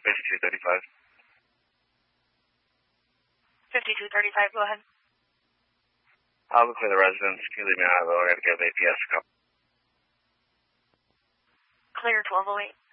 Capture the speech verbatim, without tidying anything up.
fifty-two thirty-five. fifty-two thirty-five, go ahead. I'll look for the residence. Can you leave me out of the I got to give A P S a call. Clear twelve oh eight.